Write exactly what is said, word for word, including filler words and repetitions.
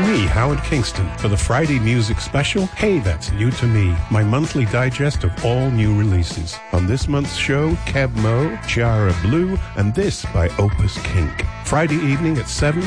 me, Howard Kingston, for the Friday Music Special, Hey, That's New to Me, my monthly digest of all new releases. On this month's show, Keb Mo, Chiara Blue, and this by Opus Kink. Friday evening at seven